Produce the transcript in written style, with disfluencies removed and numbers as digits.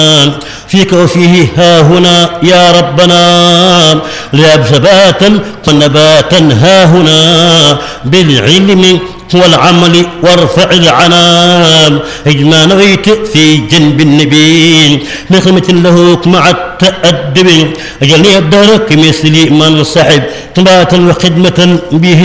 فيك وفيه ها هنا يا ربنا لا ثباتا ونباتا ها هنا بالعلم والعمل وارفع العنان اجمع نويت في جنب النبي بخدمة له مع التأدب اجلني الدار كمثل من صحب طباعة وخدمة به